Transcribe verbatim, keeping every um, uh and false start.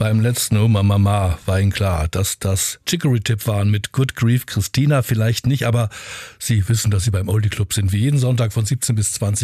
Beim letzten Oma Mama war Ihnen klar, dass das Chicory-Tipp waren mit Good Grief. Christina vielleicht nicht, aber Sie wissen, dass Sie beim Oldie Club sind, wie jeden Sonntag von siebzehn bis zwanzig